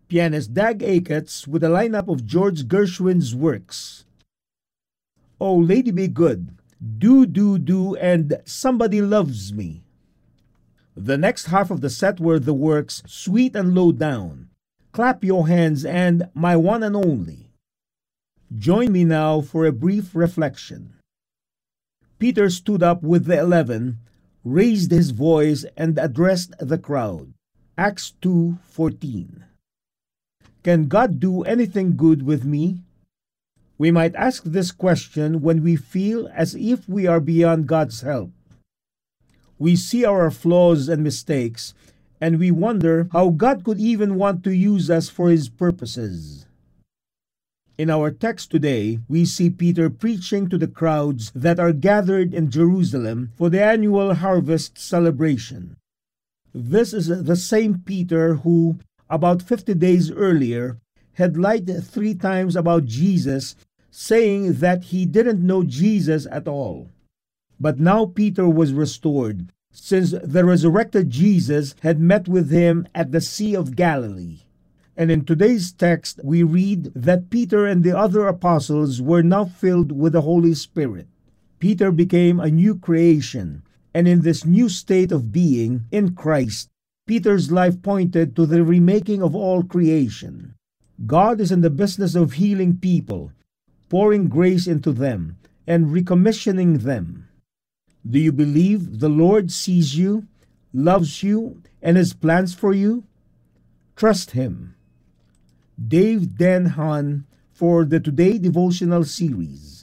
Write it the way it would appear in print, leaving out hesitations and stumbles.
Pianist Dag Aikets with a lineup of George Gershwin's works. Oh, Lady Be Good, Do Do Do, and Somebody Loves Me. The next half of the set were the works Sweet and Low Down, Clap Your Hands, and My One and Only. Join me now for a brief reflection. Peter stood up with the 11, raised his voice, and addressed the crowd. Acts 2:14. Can God do anything good with me? We might ask this question when we feel as if we are beyond God's help. We see our flaws and mistakes, and we wonder how God could even want to use us for His purposes. In our text today, we see Peter preaching to the crowds that are gathered in Jerusalem for the annual harvest celebration. This is the same Peter who, about 50 days earlier, had lied 3 times about Jesus, saying that he didn't know Jesus at all. But now Peter was restored, since the resurrected Jesus had met with him at the Sea of Galilee. And in today's text, we read that Peter and the other apostles were now filled with the Holy Spirit. Peter became a new creation, and in this new state of being, in Christ, Peter's life pointed to the remaking of all creation. God is in the business of healing people, pouring grace into them, and recommissioning them. Do you believe the Lord sees you, loves you, and has plans for you? Trust Him. Dave Den Haan for the Today Devotional Series.